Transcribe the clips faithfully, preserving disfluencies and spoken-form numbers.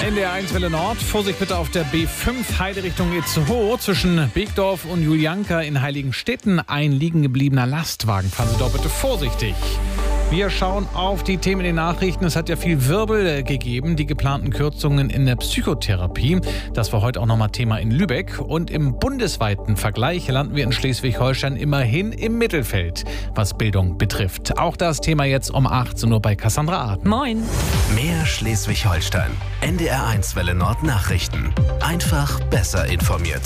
N D R eins Welle Nord. Vorsicht bitte auf der B fünf Heide Richtung Itzehoe. Zwischen Begdorf und Julianka in Heiligenstädten ein liegen gebliebener Lastwagen. Fahren Sie dort bitte vorsichtig. Wir schauen auf die Themen in den Nachrichten. Es hat ja viel Wirbel gegeben, die geplanten Kürzungen in der Psychotherapie. Das war heute auch nochmal Thema in Lübeck. Und im bundesweiten Vergleich landen wir in Schleswig-Holstein immerhin im Mittelfeld, was Bildung betrifft. Auch das Thema jetzt um achtzehn Uhr bei Cassandra Arden. Moin. Mehr Schleswig-Holstein. N D R eins Welle Nord Nachrichten. Einfach besser informiert.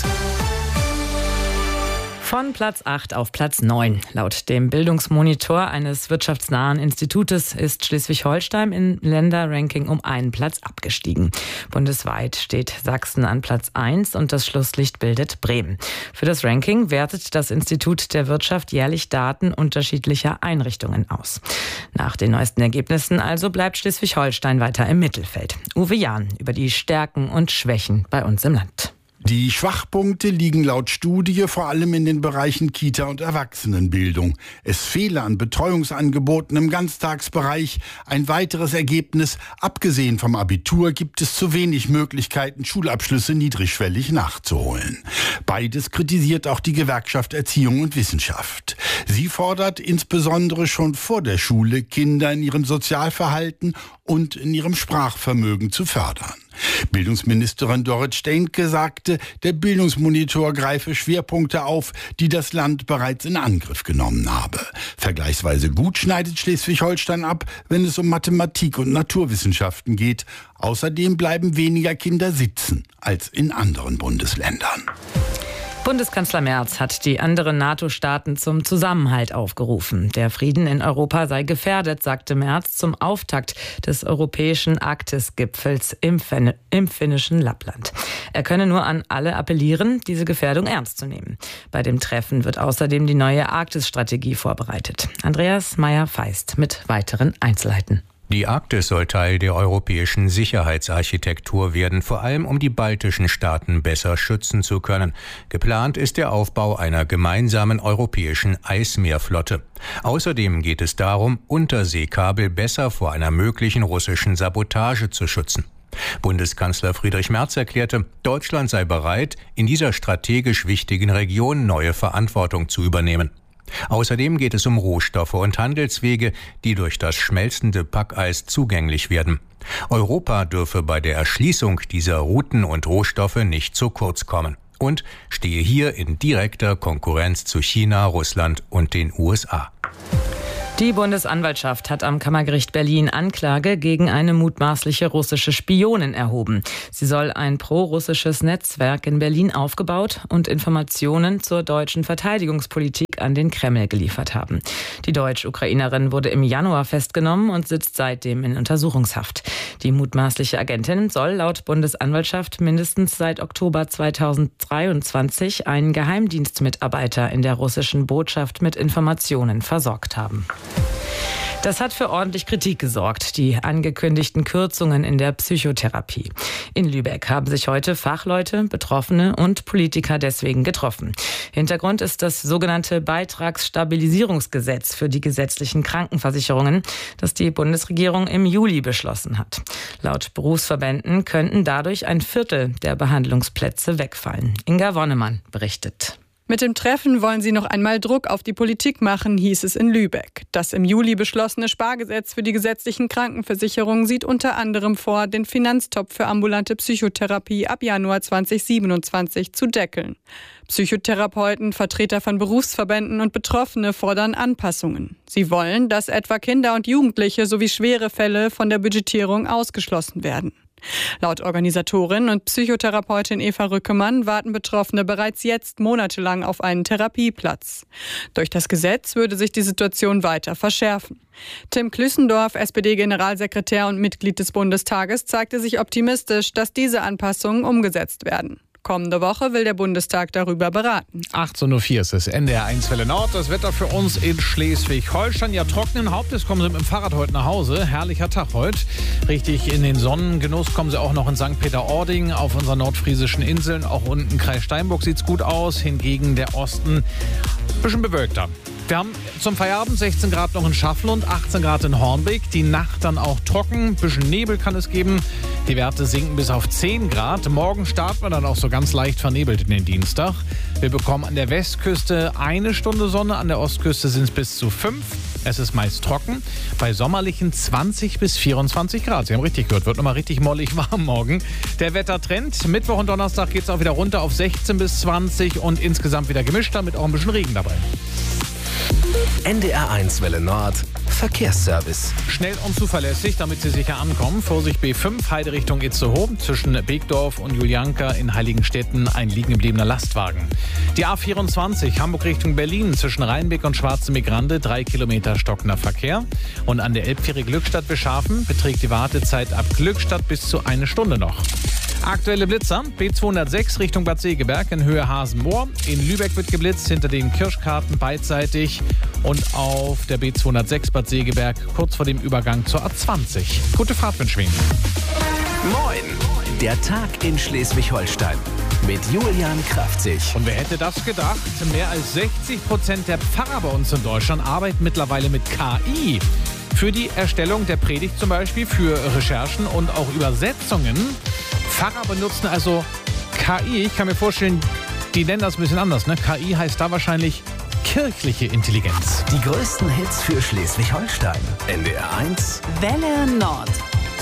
Von Platz acht auf Platz neun. Laut dem Bildungsmonitor eines wirtschaftsnahen Institutes ist Schleswig-Holstein im Länderranking um einen Platz abgestiegen. Bundesweit steht Sachsen an Platz eins und das Schlusslicht bildet Bremen. Für das Ranking wertet das Institut der Wirtschaft jährlich Daten unterschiedlicher Einrichtungen aus. Nach den neuesten Ergebnissen also bleibt Schleswig-Holstein weiter im Mittelfeld. Uwe Jahn über die Stärken und Schwächen bei uns im Land. Die Schwachpunkte liegen laut Studie vor allem in den Bereichen Kita- und Erwachsenenbildung. Es fehle an Betreuungsangeboten im Ganztagsbereich. Ein weiteres Ergebnis: Abgesehen vom Abitur gibt es zu wenig Möglichkeiten, Schulabschlüsse niedrigschwellig nachzuholen. Beides kritisiert auch die Gewerkschaft Erziehung und Wissenschaft. Sie fordert insbesondere schon vor der Schule, Kinder in ihrem Sozialverhalten und in ihrem Sprachvermögen zu fördern. Bildungsministerin Dorit Steenke sagte, der Bildungsmonitor greife Schwerpunkte auf, die das Land bereits in Angriff genommen habe. Vergleichsweise gut schneidet Schleswig-Holstein ab, wenn es um Mathematik und Naturwissenschaften geht. Außerdem bleiben weniger Kinder sitzen als in anderen Bundesländern. Bundeskanzler Merz hat die anderen NATO-Staaten zum Zusammenhalt aufgerufen. Der Frieden in Europa sei gefährdet, sagte Merz zum Auftakt des europäischen Arktis-Gipfels im, Fin- im finnischen Lappland. Er könne nur an alle appellieren, diese Gefährdung ernst zu nehmen. Bei dem Treffen wird außerdem die neue Arktis-Strategie vorbereitet. Andreas Meyer-Feist mit weiteren Einzelheiten. Die Arktis soll Teil der europäischen Sicherheitsarchitektur werden, vor allem um die baltischen Staaten besser schützen zu können. Geplant ist der Aufbau einer gemeinsamen europäischen Eismeerflotte. Außerdem geht es darum, Unterseekabel besser vor einer möglichen russischen Sabotage zu schützen. Bundeskanzler Friedrich Merz erklärte, Deutschland sei bereit, in dieser strategisch wichtigen Region neue Verantwortung zu übernehmen. Außerdem geht es um Rohstoffe und Handelswege, die durch das schmelzende Packeis zugänglich werden. Europa dürfe bei der Erschließung dieser Routen und Rohstoffe nicht zu kurz kommen und stehe hier in direkter Konkurrenz zu China, Russland und den U S A. Die Bundesanwaltschaft hat am Kammergericht Berlin Anklage gegen eine mutmaßliche russische Spionin erhoben. Sie soll ein pro-russisches Netzwerk in Berlin aufgebaut und Informationen zur deutschen Verteidigungspolitik an den Kreml geliefert haben. Die Deutsch-Ukrainerin wurde im Januar festgenommen und sitzt seitdem in Untersuchungshaft. Die mutmaßliche Agentin soll laut Bundesanwaltschaft mindestens seit Oktober zweitausenddreiundzwanzig einen Geheimdienstmitarbeiter in der russischen Botschaft mit Informationen versorgt haben. Das hat für ordentlich Kritik gesorgt, die angekündigten Kürzungen in der Psychotherapie. In Lübeck haben sich heute Fachleute, Betroffene und Politiker deswegen getroffen. Hintergrund ist das sogenannte Beitragsstabilisierungsgesetz für die gesetzlichen Krankenversicherungen, das die Bundesregierung im Juli beschlossen hat. Laut Berufsverbänden könnten dadurch ein Viertel der Behandlungsplätze wegfallen. Inga Wonnemann berichtet. Mit dem Treffen wollen sie noch einmal Druck auf die Politik machen, hieß es in Lübeck. Das im Juli beschlossene Spargesetz für die gesetzlichen Krankenversicherungen sieht unter anderem vor, den Finanztopf für ambulante Psychotherapie ab Januar zweitausendsiebenundzwanzig zu deckeln. Psychotherapeuten, Vertreter von Berufsverbänden und Betroffene fordern Anpassungen. Sie wollen, dass etwa Kinder und Jugendliche sowie schwere Fälle von der Budgetierung ausgeschlossen werden. Laut Organisatorin und Psychotherapeutin Eva Rückemann warten Betroffene bereits jetzt monatelang auf einen Therapieplatz. Durch das Gesetz würde sich die Situation weiter verschärfen. Tim Klüssendorf, S P D-Generalsekretär und Mitglied des Bundestages, zeigte sich optimistisch, dass diese Anpassungen umgesetzt werden. Kommende Woche will der Bundestag darüber beraten. achtzehn Uhr vier ist es, N D R eins Welle Nord. Das Wetter für uns in Schleswig-Holstein. Ja, trockenen Hauptes kommen Sie mit dem Fahrrad heute nach Hause. Herrlicher Tag heute. Richtig in den Sonnengenuss kommen Sie auch noch in Sankt Peter-Ording auf unseren nordfriesischen Inseln. Auch unten Kreis Steinburg sieht es gut aus. Hingegen der Osten ein bisschen bewölkter. Wir haben zum Feierabend sechzehn Grad noch in Schafflund, achtzehn Grad in Hornbeck. Die Nacht dann auch trocken, ein bisschen Nebel kann es geben. Die Werte sinken bis auf zehn Grad. Morgen starten wir dann auch so ganz leicht vernebelt in den Dienstag. Wir bekommen an der Westküste eine Stunde Sonne, an der Ostküste sind es bis zu fünf. Es ist meist trocken, bei sommerlichen zwanzig bis vierundzwanzig Grad. Sie haben richtig gehört, wird nochmal richtig mollig warm morgen. Der Wettertrend, Mittwoch und Donnerstag geht es auch wieder runter auf sechzehn bis zwanzig und insgesamt wieder gemischt, damit auch ein bisschen Regen dabei. N D R eins Welle Nord, Verkehrsservice. Schnell und zuverlässig, damit Sie sicher ankommen. Vorsicht B fünf, Heide Richtung Itzehoe. Zwischen Beekdorf und Julianka in Heiligenstetten ein liegen gebliebener Lastwagen. Die A vierundzwanzig, Hamburg Richtung Berlin. Zwischen Rheinbeck und Schwarzenbeck-Grande drei Kilometer stockender Verkehr. Und an der Elbfähre Glückstadt-Beschafen beträgt die Wartezeit ab Glückstadt bis zu eine Stunde noch. Aktuelle Blitzer, B zweihundertsechs Richtung Bad Segeberg in Höhe Hasenmoor. In Lübeck wird geblitzt, hinter den Kirschkarten beidseitig. Und auf der B zweihundertsechs Bad Segeberg kurz vor dem Übergang zur A zwanzig. Gute Fahrt wünschen wir Ihnen. Moin, der Tag in Schleswig-Holstein mit Julian Kraftzig. Und wer hätte das gedacht? Mehr als sechzig Prozent der Pfarrer bei uns in Deutschland arbeiten mittlerweile mit K I. Für die Erstellung der Predigt zum Beispiel, für Recherchen und auch Übersetzungen. Pfarrer benutzen also K I. Ich kann mir vorstellen, die nennen das ein bisschen anders. Ne? K I heißt da wahrscheinlich kirchliche Intelligenz. Die größten Hits für Schleswig-Holstein. N D R eins Welle Nord.